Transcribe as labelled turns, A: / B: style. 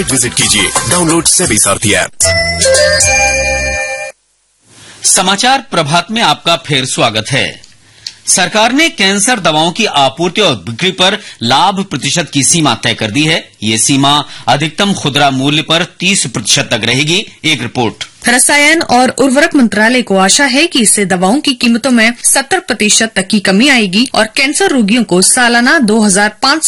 A: Visit कीजिए, download SEBI सारथी app.
B: समाचार प्रभात में आपका फिर स्वागत है। सरकार ने कैंसर दवाओं की आपूर्ति और बिक्री पर लाभ प्रतिशत की सीमा तय कर दी है। ये सीमा अधिकतम खुदरा मूल्य पर 30% तक रहेगी। एक रिपोर्ट।
C: रसायन और उर्वरक मंत्रालय को आशा है कि इससे दवाओं की कीमतों में 70% तक की कमी आएगी और कैंसर रोगियों को सालाना 2500